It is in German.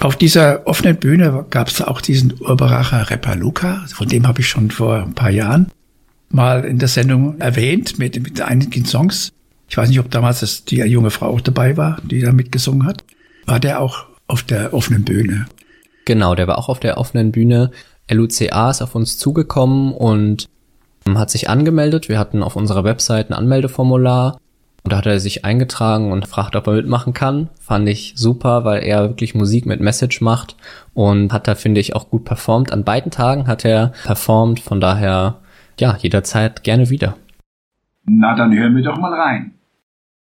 Auf dieser offenen Bühne gab es auch diesen Urberacher Rapper Luca, von dem habe ich schon vor ein paar Jahren mal in der Sendung erwähnt, mit einigen Songs. Ich weiß nicht, ob damals die junge Frau auch dabei war, die da mitgesungen hat. War der auch auf der offenen Bühne? Genau, der war auch auf der offenen Bühne. LUCA ist auf uns zugekommen und hat sich angemeldet. Wir hatten auf unserer Website ein Anmeldeformular. Und da hat er sich eingetragen und fragt, ob er mitmachen kann. Fand ich super, weil er wirklich Musik mit Message macht und hat da, finde ich, auch gut performt. An beiden Tagen hat er performt, von daher, ja, jederzeit gerne wieder. Na, dann hören wir doch mal rein.